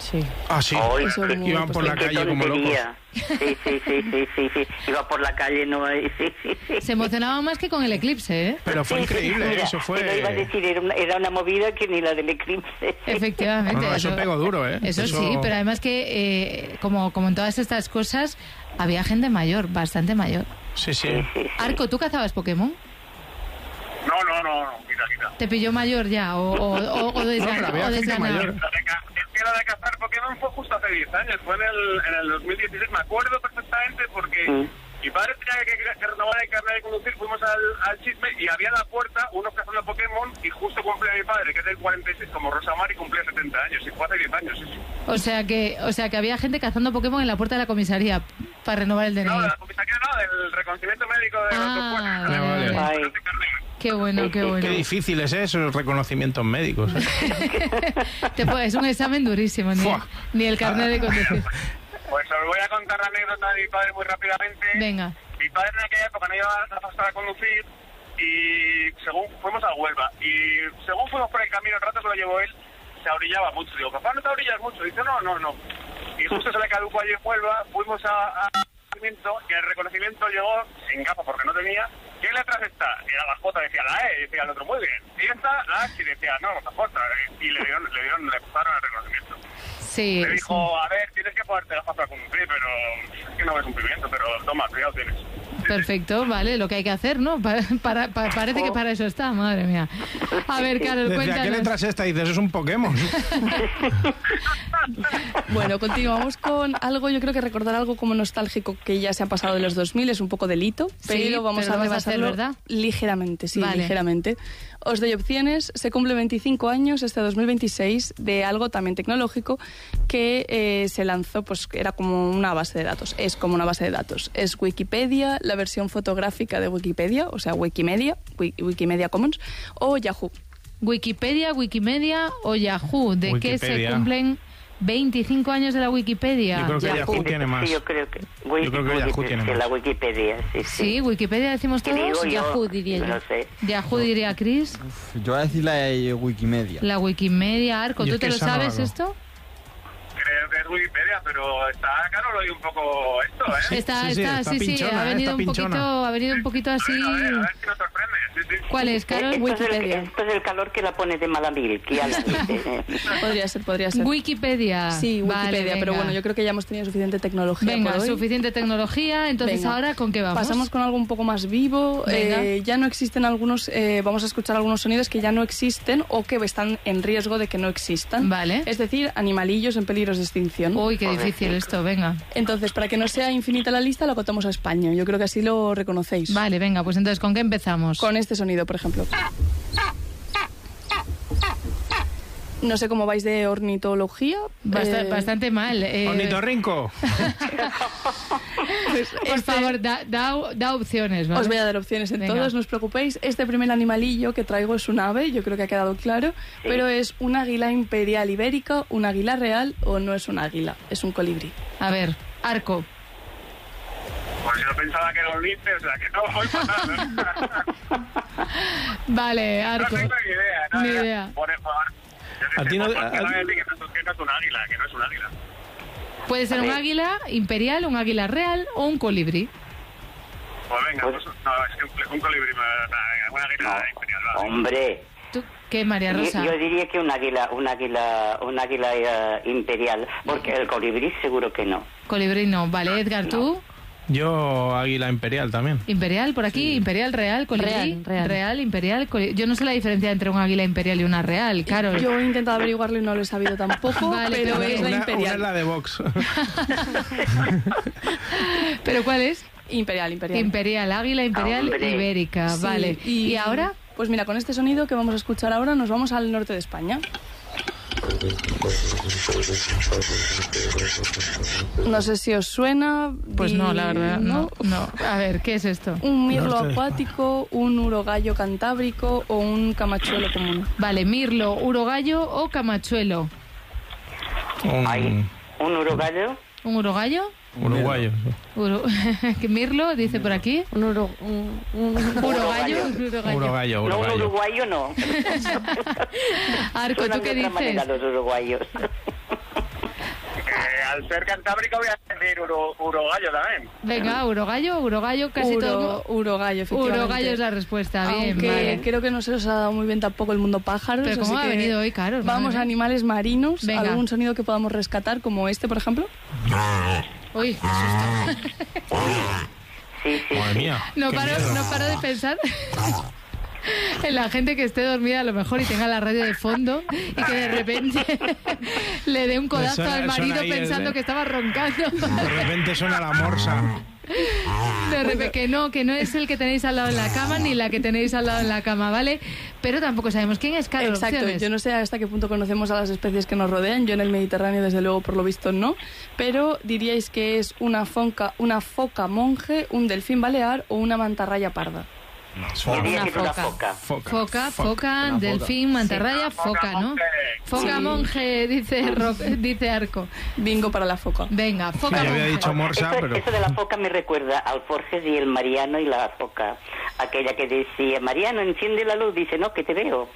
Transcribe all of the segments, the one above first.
Sí. Ah, sí. Iban por la calle como locos. Sí. Iba por la calle, no. Sí. Se emocionaba más que con el eclipse, ¿eh? Pero fue increíble, mira, eso fue. Te lo iba a decir, era una movida que ni la del eclipse. Efectivamente. Eso pegó duro, ¿eh? Eso sí, pero además que, como en todas estas cosas, había gente mayor, bastante mayor. Sí. Arco, ¿tú cazabas Pokémon? No, quita. ¿Te pilló mayor ya o desganado? Lo de cazar Pokémon fue justo hace 10 años, fue en el 2016, me acuerdo perfectamente porque mi padre tenía que renovar el carnet de conducir, fuimos al chisme y había en la puerta unos cazando Pokémon y justo cumplía mi padre, que es del 46, como Rosamar, y cumplía 70 años, y fue hace 10 años, sí. O sea que había gente cazando Pokémon en la puerta de la comisaría para renovar el DNI. No, de la comisaría no, del reconocimiento médico de los vale. Qué bueno. Qué difícil es eso, los reconocimientos médicos. Es un examen durísimo, ni el carnet de conducir. Pues os voy a contar la anécdota de mi padre muy rápidamente. Venga. Mi padre en aquella época no llevaba la pasta para conducir y según fuimos a Huelva y según fuimos por el camino, el rato que lo llevó él, se orillaba mucho. Digo, papá, ¿no te orillas mucho? Dice, no. Y justo se le caducó allí en Huelva, fuimos a y el reconocimiento llegó sin gafas porque no tenía. ¿Qué letra está? Era la J, decía la E, y decía el otro, muy bien. Y esta, la H, y decía, no, la J. Y le pasaron el reconocimiento. Sí. Le dijo, a ver, tienes que ponerte gafas para cumplir, pero es que no ves cumplimiento, pero toma, ya lo tienes. Perfecto, vale, lo que hay que hacer, ¿no? Parece que para eso está, madre mía. A ver, Carol, cuéntanos. ¿Qué letra es esta? Dices, eso es un Pokémon. Bueno, continuamos con algo, yo creo que recordar algo como nostálgico que ya se ha pasado de los 2000 es un poco delito, pero vamos a rebasarlo, ¿verdad? Ligeramente, sí, vale. Ligeramente. Os doy opciones. Se cumple 25 años este 2026 de algo también tecnológico que se lanzó, pues era como una base de datos. Es como una base de datos. Es Wikipedia, la versión fotográfica de Wikipedia, o sea, Wikimedia Commons, o Yahoo. Wikipedia o Yahoo. ¿De qué se cumplen 25 años de la Wikipedia? Yo creo que Yahoo tiene más. Sí, yo creo que Yahoo tiene más. La Wikipedia, sí. Sí, Wikipedia decimos todos. Yahoo diría yo. No sé. Yahoo diría Chris. Yo voy a decir la Wikimedia. La Wikimedia, Arco, ¿tú te lo sabes esto? Creo que es Wikipedia, pero está caro lo un poco esto, ¿eh? Está pinchona, ha venido un poquito así. A ver si nos sorprende. Sí. ¿Cuál es, Carol? Wikipedia. Esto es el calor que la pone de Malamil. Podría ser. Wikipedia. Sí, Wikipedia, vale, pero bueno, yo creo que ya hemos tenido suficiente tecnología. Venga, por hoy. Suficiente tecnología. Entonces, ¿ahora con qué vamos? Pasamos con algo un poco más vivo. Ya no existen algunos, vamos a escuchar algunos sonidos que ya no existen o que están en riesgo de que no existan. Vale. Es decir, animalillos en peligros de extinción. Uy, qué difícil esto, venga. Entonces, para que no sea infinita la lista, lo acotamos a España. Yo creo que así lo reconocéis. Vale, venga, pues entonces, ¿con qué empezamos? Con este sonido, por ejemplo. No sé cómo vais de ornitología. Bastante mal. Ornitorrinco. Pues por favor, da opciones, ¿vale? Os voy a dar opciones en todos, no os preocupéis. Este primer animalillo que traigo es un ave, yo creo que ha quedado claro, pero es un águila imperial ibérica, un águila real o no es un águila, es un colibrí. A ver, Arco. Pues yo pensaba que era un lince, o sea que no, voy fatal. Vale, Arco. No tengo ni idea. Por favor. A ti no... que no es un águila. Puede ser un águila imperial, un águila real o un colibrí. Pues venga, es que un colibrí, una águila imperial. Hombre. ¿Tú qué, María Rosa? Yo diría que un águila imperial, porque el colibrí seguro que no. Colibrí no, vale. Edgar, ¿tú? Yo, águila imperial también. ¿Imperial por aquí? Sí. ¿Imperial, real, colibrí? Real, imperial, colibrí. Yo no sé la diferencia entre un águila imperial y una real, Carol. Yo he intentado averiguarlo y no lo he sabido tampoco, vale, pero es la imperial. Una es la de Vox. ¿Pero cuál es? Imperial. Imperial, águila imperial ibérica, sí. Vale. ¿Y ahora? Pues mira, con este sonido que vamos a escuchar ahora nos vamos al norte de España. No sé si os suena. Pues no, la verdad, no. A ver, ¿qué es esto? Un mirlo acuático, un urogallo cantábrico o un camachuelo común. Vale, mirlo, urogallo o camachuelo. ¿Un urogallo? ¿Un urogallo? Uruguayo. Mirlo, dice por aquí. Un urogallo. No, un uruguayo no. Arco, ¿tú qué dices? Los uruguayos. al ser cantábrico voy a decir urogallo también. Venga, urogallo, casi todo. Urogallo, efectivamente. Urogallo es la respuesta, bien, Aunque vale. creo que no se os ha dado muy bien tampoco el mundo pájaros. Pero ¿cómo así ha que venido hoy, Carol? Vamos Madre a mía. animales marinos. Venga. ¿Algún sonido que podamos rescatar, como este, por ejemplo? Uy, qué susto. Sí, sí. Madre mía. No qué paro miedo. de pensar en la gente que esté dormida a lo mejor y tenga la radio de fondo y que de repente le dé un codazo Suena- al marido suena ahí pensando que estaba roncando. De repente suena la morsa. De repente, que no es el que tenéis al lado en la cama ni la que tenéis al lado en la cama, ¿vale? Pero tampoco sabemos quién es Carol. Exacto, Opciones. yo no sé hasta qué punto conocemos a las especies que nos rodean. Yo en el Mediterráneo, desde luego, por lo visto, no. Pero diríais que es una foca monje, un delfín balear o una mantarraya parda. Yo diría que es una foca. foca. Foca, delfín, mantarraya, foca, ¿no? Foca Sí. monje, dice Arco. Bingo para la foca. Venga, foca Yo había monje. dicho morsa, Eso, pero... eso de la foca me recuerda al Forges y el Mariano y la foca. Aquella que decía, Mariano, enciende la luz. Dice, no, que te veo.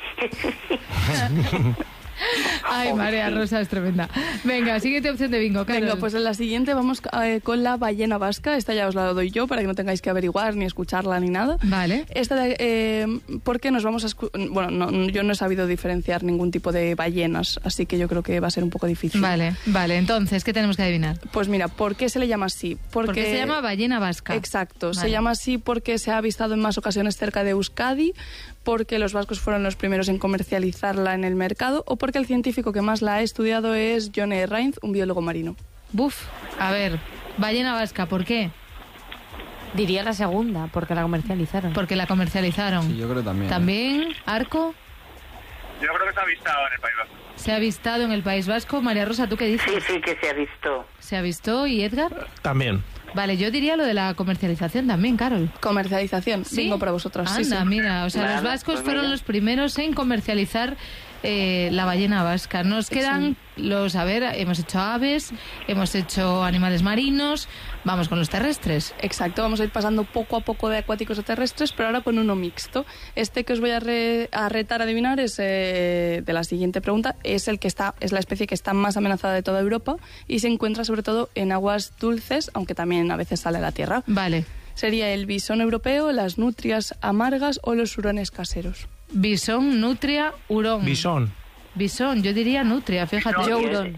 Ay, María Rosa, es tremenda. Venga, siguiente opción de bingo, Carol. Venga, pues en la siguiente vamos con la ballena vasca. Esta ya os la doy yo para que no tengáis que averiguar ni escucharla ni nada. Vale. Esta porque nos vamos a yo no he sabido diferenciar ningún tipo de ballenas, así que yo creo que va a ser un poco difícil. Vale, entonces, ¿qué tenemos que adivinar? Pues mira, ¿por qué se le llama así? ¿Por qué se llama ballena vasca? Exacto, Vale. se llama así porque se ha avistado en más ocasiones cerca de Euskadi, porque los vascos fueron los primeros en comercializarla en el mercado o porque el científico que más la ha estudiado es John E. Reinz, un biólogo marino. Buf, a ver, ballena vasca, ¿por qué? Diría la segunda, porque la comercializaron. Porque la comercializaron. Sí, yo creo también. También, Arco, Yo creo que se ha avistado en el País Vasco. se ha avistado en el País Vasco. María Rosa, ¿tú qué dices? Sí, sí, que se ha visto. ¿Se avistó? ¿Y Edgar? También. Vale, yo diría lo de la comercialización también, Carol. Comercialización, ¿Sí? bingo para vosotras. Anda, Sí, sí. mira, o sea, los Vale, vascos pues fueron mira. los primeros en comercializar la ballena vasca. Nos quedan hemos hecho aves, hemos hecho animales marinos, vamos con los terrestres. Exacto, vamos a ir pasando poco a poco de acuáticos a terrestres, pero ahora con uno mixto. Este que os voy a retar a adivinar es de la siguiente pregunta, es la especie que está más amenazada de toda Europa y se encuentra sobre todo en aguas dulces, aunque también a veces sale a la tierra. Vale. Sería el bisón europeo, las nutrias amargas o los hurones caseros. Bisón, nutria, hurón. Bisón. Bisón, yo diría nutria, fíjate. Yo hurón.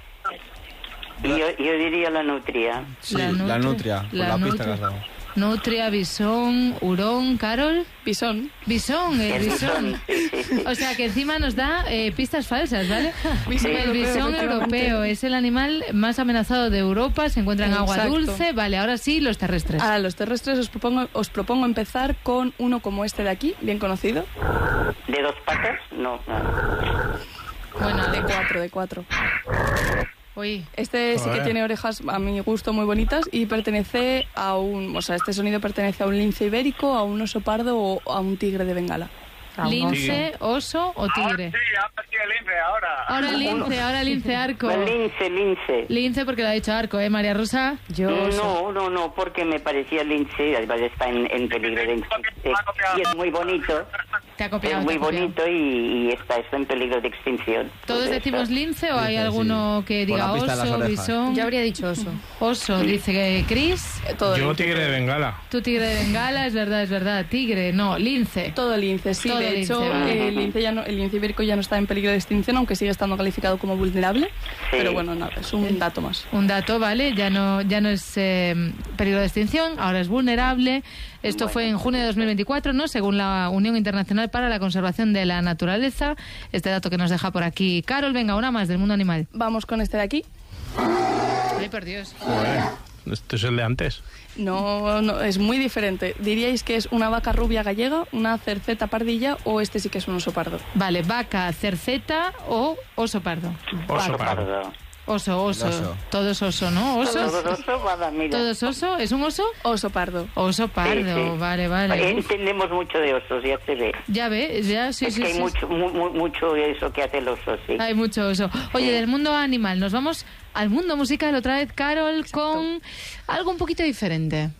Y yo diría la nutria. Sí, la nutria, por la pista que has dado. Nutria, bisón, hurón, Carol. Bisón. Bisón, el El bisón. bisón, sí, sí, sí. O sea que encima nos da pistas falsas, ¿vale? Bisón El europeo, bisón efectivamente. europeo es el animal más amenazado de Europa, se encuentra en agua Exacto. dulce. Vale, ahora sí, los terrestres. A los terrestres os propongo empezar con uno como este de aquí, bien conocido, ¿De dos patas? No, no. Bueno, de cuatro. Uy, Este sí que Joder. tiene orejas a mi gusto muy bonitas y pertenece este sonido pertenece a un lince ibérico, a un oso pardo o a un tigre de Bengala. lince, oso o tigre. Ahora sí, el lince, ahora. Ahora lince, arco. Lince. Lince porque lo ha dicho arco, ¿eh, María Rosa? No, porque me parecía lince, además está en peligro de extinción. Y es muy bonito. Te ha copiado. Es muy te ha copiado. bonito y está en peligro de extinción. ¿Todos Pues decimos eso. lince o hay Lince, alguno sí. que Por diga la pista de las oso, orejas. bisón? Yo habría dicho oso. Oso, dice que Cris. Todo Yo lince. tigre de Bengala. Tu tigre de Bengala, es verdad. Tigre, no, lince. Todo lince, sí. Todo de lince, hecho, vale. el lince ibérico ya no está en peligro de extinción, aunque sigue estando calificado como vulnerable. Sí. Pero bueno, nada, es un dato más. Un dato, ¿vale? Ya no es peligro de extinción, ahora es vulnerable. Esto fue en junio de 2024, ¿no? Según la Unión Internacional para la Conservación de la Naturaleza. Este dato que nos deja por aquí Carol. Venga, una más del mundo animal. Vamos con este de aquí. Ay, por Dios. Joder. Este es el de antes. No, es muy diferente. ¿Diríais que es una vaca rubia gallega, una cerceta pardilla o este sí que es un oso pardo? Vale, vaca, cerceta o oso pardo. Oso Pardo. pardo. Oso. Oso. Todo es oso, ¿no? ¿Osos? Todo oso, nada, mira. ¿Todo es oso? ¿Es un oso? Oso pardo. Oso pardo, Sí, sí. vale. Entendemos mucho de osos, ya se ve. Ya ves, sí. Es que hay mucho eso que hace el oso, sí. Hay mucho oso. Oye, del mundo animal, nos vamos al mundo musical otra vez, Carol, con algo un poquito diferente.